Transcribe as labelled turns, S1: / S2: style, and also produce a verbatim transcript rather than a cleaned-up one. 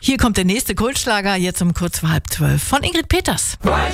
S1: Hier kommt der nächste Kultschlager, jetzt um kurz vor halb zwölf von Ingrid Peters.
S2: Weil